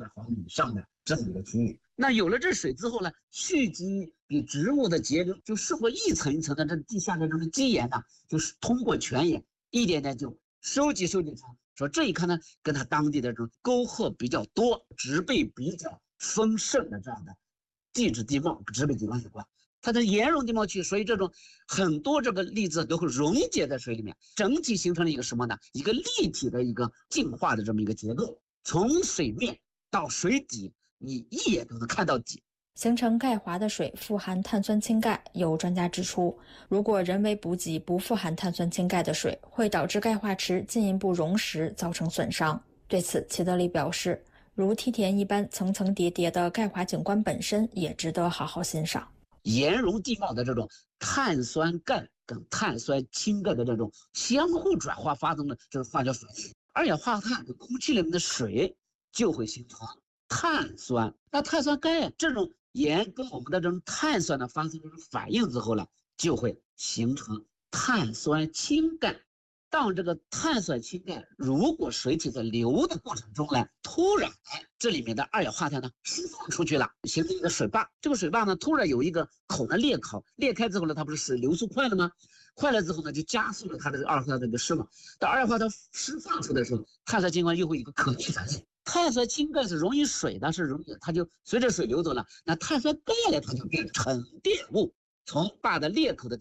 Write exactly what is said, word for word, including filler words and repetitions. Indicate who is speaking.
Speaker 1: 毫米以上的这么一个区域。那有了这水之后呢，蓄积比植物的节流就受过一层一层的这地下的这种基岩呢，就是通过泉眼一点点就收集收集成。说这一看呢，跟它当地的这种沟壑比较多、植被比较丰盛的这样的地质地貌、植被地貌有关。它的岩溶地貌区，所以这种很多这个粒子都会溶解在水里面，整体形成了一个什么呢？一个立体的一个净化的这么一个结构，从水面到水底，你一眼都能看到底。
Speaker 2: 形成钙华的水富含碳酸氢钙，有专家指出，如果人为补给不富含碳酸氢钙的水，会导致钙化池进一步溶蚀，造成损伤。对此，齐德利表示，如梯田一般层层叠叠的钙华景观本身也值得好好欣赏。
Speaker 1: 岩溶地貌的这种碳酸钙跟碳酸氢钙的这种相互转化发生的这种化学反应，二氧化碳跟空气里面的水就会形成碳酸。那碳酸钙这种盐跟我们的这种碳酸呢发生这种反应之后呢，就会形成碳酸氢钙。当这个碳酸氢钙如果水体在流的过程中呢，突然这里面的二氧化碳呢释放出去了，形成一个水坝。这个水坝呢突然有一个口呢裂口，裂开之后呢，它不是水流速快了吗？快了之后呢，就加速了它的二氧化碳的一个释放。当二氧化碳释放出的时候，碳酸氢钙又会有一个可逆反应。碳酸氢钙是溶于水的，是溶于它就随着水流走了，那碳酸钙呢它就变成沉淀物，从坝的裂口的